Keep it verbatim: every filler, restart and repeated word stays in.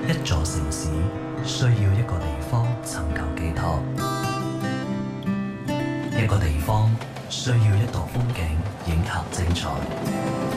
一座城市需要一個地方尋求寄託，一個地方需要一道風景影合精彩。